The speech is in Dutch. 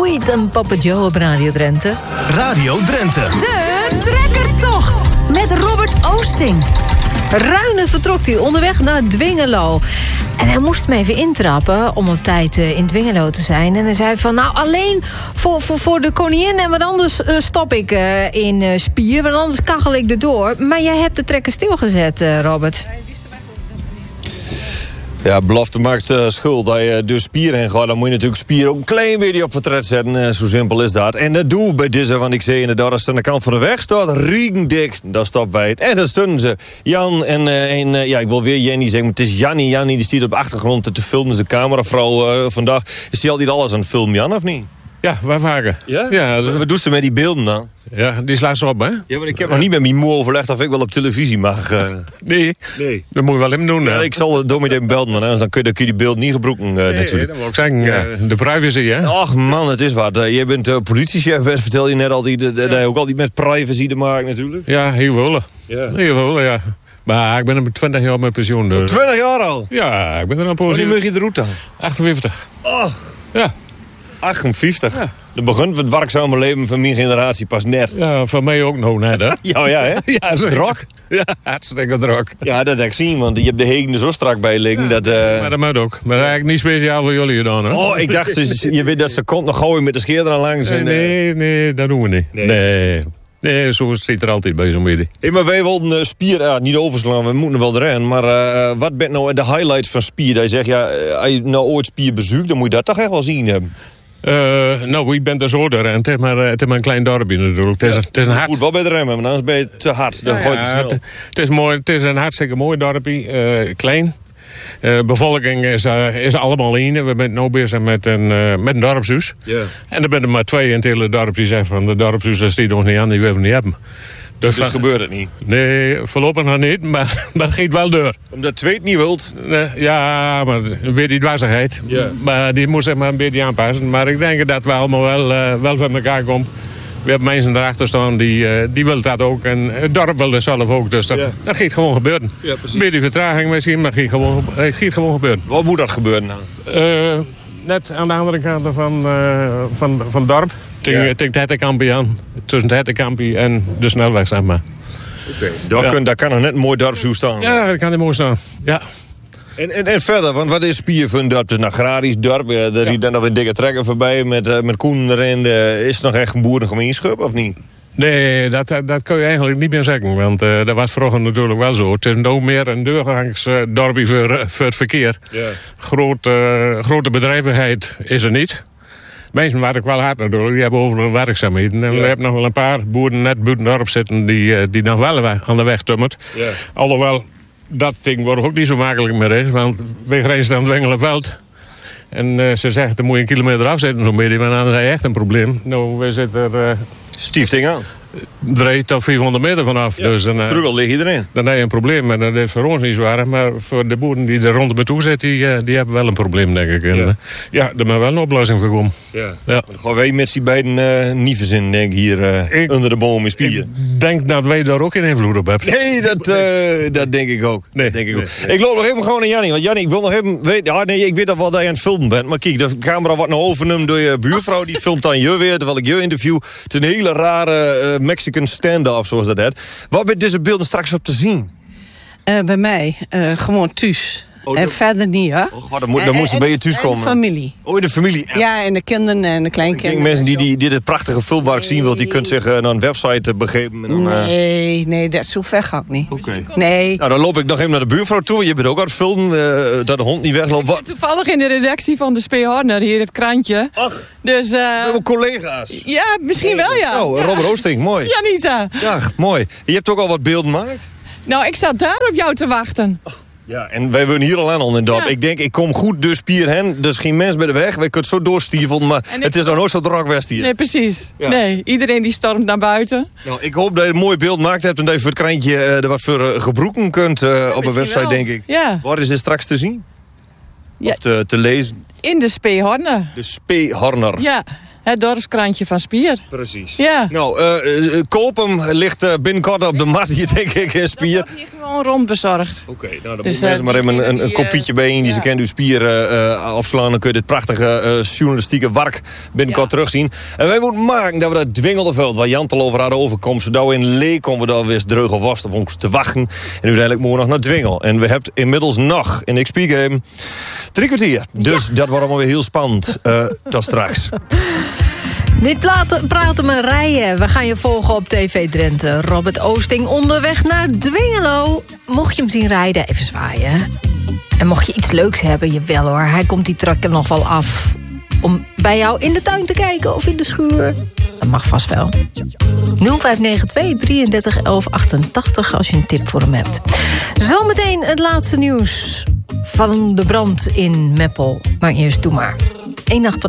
Nooit een Papa Joe op Radio Drenthe. Radio Drenthe. De trekkertocht met Robert Oosting. Ruine vertrok hij onderweg naar Dwingelo. En hij moest me even intrappen om op tijd in Dwingelo te zijn. En hij zei van, nou, alleen voor de koningin en wat anders stop ik in Spier. Want anders kachel ik erdoor. Maar jij hebt de trekker stilgezet, Robert. Ja, belofte maakt schuld. Als je door Spier heen gaat, dan moet je natuurlijk Spier ook een klein beetje op portret zetten. Zo simpel is dat. En dat doe ik bij deze, want ik zie inderdaad, als het aan de kant van de weg staat, riekendik, dan stopt bij het. En dan stonden ze. Jan en ja, ik wil weer Jenny zeggen, maar het is Jannie. Jannie die stiert op de achtergrond te filmen, is de cameravrouw vandaag. Is die altijd alles aan het filmen, Jan, of niet? Ja, wij vaker. Ja? Ja, wat doet ze met die beelden dan? Ja, die slaat ze op, hè? Ja, maar ik heb nog niet met mijn moe overlegd of ik wel op televisie mag. Nee, dat moet je wel hem doen. Ja, ik zal Dominic belden, maar anders dan kun je die beeld niet gebruiken natuurlijk. Nee, dat wil ik zeggen. De privacy, hè? Ach man, het is wat. Je bent politiechef, vertel je net altijd. Dat je ook altijd met privacy te maken natuurlijk. Ja, heel veel. Ja. Heel veel, ja. Maar ik ben er 20 jaar met pensioen. Dus. 20 jaar al? Ja, ik ben er aan pensioen. Wanneer mag je de route dan? 58. Oh. Ja. 58? Ja. Dan begint het werkzame leven van mijn generatie pas net. Ja, van mij ook nog net, hè? Ja, hè? Ja, drok? Ja, hartstikke drok. Ja, dat heb ik zien, want je hebt de hegen er zo strak bij liggen. Ja, maar dat moet ook. Maar eigenlijk niet speciaal voor jullie gedaan, hè? Oh, ik dacht, je weet dat ze komt nog gooien met de scheer eraan langs. Nee, dat doen we niet. Nee, zo zit er altijd bij zo'n beetje. Hey, maar wij wilden Spier niet overslaan, we moeten er wel erin. Maar wat bent nou de highlights van Spier? Hij zegt, ja, als je nou ooit Spier bezoekt, dan moet je dat toch echt wel zien hebben. Nou, ik ben er zo door, maar het is maar een klein dorpje natuurlijk. Het is een hart. Moet wel bij de remmen, maar anders ben je te hard. Dan gooit het snel. Het is mooi. Het is een hartstikke mooi dorpje, klein. Bevolking is allemaal in. We zijn nu bezig met een dorpshuis. Yeah. En er zijn er maar 2 in het hele dorp die zeggen van de dorpshuis dat die nog niet aan, die willen we niet hebben. Dus gebeurt het niet? Nee, voorlopig nog niet, maar het gaat wel door. Omdat 2 het niet wilt? Ja, maar een beetje dwaasheid. Yeah. Maar die moet zich maar een beetje aanpassen. Maar ik denk dat we allemaal wel van elkaar komen. We hebben mensen erachter staan die willen dat ook. En het dorp wil dat zelf ook. Dus dat gaat gewoon gebeuren. Ja, een beetje vertraging misschien, maar het gaat gewoon gebeuren. Wat moet dat gebeuren dan? Net aan de andere kant van het dorp. Tegen het Hettenkampie aan. Tussen het Hettenkampie en de snelweg, zeg maar. Oké. Daar kan er net een mooi dorpshuis staan. Ja, dat kan er mooi staan. Ja. En verder, want wat is Spier voor een dorp? Het is een agrarisch dorp. Er riet dan nog een dikke trekker voorbij met koen erin. Is het nog echt een boerengemeenschap of niet? Nee, dat kun je eigenlijk niet meer zeggen. Want dat was vroeger natuurlijk wel zo. Het is nou meer een doorgangsdorpje voor het verkeer. Yeah. Grote bedrijvigheid is er niet. Mensen werken wel hard natuurlijk. Die hebben overal werkzaamheden. En we hebben nog wel een paar boeren net buiten het dorp zitten die nog wel aan de weg tummert. Yeah. Alhoewel dat ding wordt ook niet zo makkelijk meer is. Want we grenzen aan het Wengelenveld. En ze zegt, dan moet je een kilometer afzetten zo'n beetje. Maar dan is echt een probleem. Nou, we zitten er stiefting aan. 300 tot 400 meter vanaf. Ja, dus dan ligt iedereen. Dan heb je een probleem. En dat is voor ons niet zwaar. Maar voor de boeren die er rondom me toe zitten, die hebben wel een probleem, denk ik. En, ja, er moet wel een oplossing voor komen. Ja. Dan gaan wij met die beiden niet verzinnen, denk ik, hier onder de boom in Spier. Ik denk dat wij daar ook geen invloed op hebben. Nee, dat denk ik ook. Nee. Ik loop nog even gewoon naar Jannie. Want Jannie, ik wil nog even weten... Ja, nee, ik weet dat wel dat je aan het filmen bent. Maar kijk, de camera wordt nog overgenomen door je buurvrouw. Die filmt dan je weer, terwijl ik je interview. Het is een hele rare Mexican stand-off, zoals dat heet. Wat ben deze beelden straks op te zien? Bij mij, gewoon thuis. En verder niet, hè? Dan moest ze bij je thuis komen. De familie. Oh, de familie. Ja, en de kinderen en de kleinkinderen. Mensen die dit prachtige filmwerk zien wilt, die kunt zich naar een website begeven. En dan, nee, dat zo ver ga ik niet. Okay. Nee. Nou, dan loop ik nog even naar de buurvrouw toe. Je bent ook aan het filmen, dat de hond niet wegloopt. Ik zit toevallig in de redactie van de Speehorner, hier het krantje. Ach, dus, we hebben collega's. Ja, misschien wel, ja. Oh, Robert Oosting, mooi. Janita. Ja, mooi. Je hebt ook al wat beelden gemaakt? Nou, ik zat daar op jou te wachten. Ja, en wij wonen hier al aan in het dorp. Ja. Ik denk, ik kom goed door Spier hen. Er is geen mens bij de weg. Wij kunnen zo doorstiefelen, maar het is nou nooit zo druk west hier. Nee, precies. Ja. Nee, iedereen die stormt naar buiten. Nou, ik hoop dat je een mooi beeld gemaakt hebt en dat je voor het krantje er wat voor gebroeken kunt op een website, wel. Denk ik. Ja. Waar is dit straks te zien? Ja. Of te lezen? In de Speehorner. De Speehorner. Ja. Het dorpskrantje van Spier. Precies. Ja. Nou, koop hem. Ligt binnenkort op de mat hier, denk ik, in Spier. Dat wordt hier gewoon rondbezorgd. Oké, nou dan Dus, moet mensen maar even een kopietje bij in die ze kent uw Spier opslaan. Dan kun je dit prachtige journalistieke werk binnenkort terugzien. En wij moeten maken dat we dat Dwingeldeveld, waar Jan al over had overkomt, zodat we in Lee komen we daar weer dreug of was op ons te wachten. En uiteindelijk moeten we nog naar Dwingel. En we hebben inmiddels nog, in ik speak even, 3 kwartier. Dus dat wordt allemaal weer heel spannend. Tot straks. Niet praten maar rijden. We gaan je volgen op TV Drenthe. Robert Oosting onderweg naar Dwingelo. Mocht je hem zien rijden, even zwaaien. En mocht je iets leuks hebben, jawel hoor. Hij komt die truck nog wel af. Om bij jou in de tuin te kijken of in de schuur. Dat mag vast wel. 0592 33 11 88 als je een tip voor hem hebt. Zometeen het laatste nieuws van de brand in Meppel. Maar eerst doe maar. 1 nacht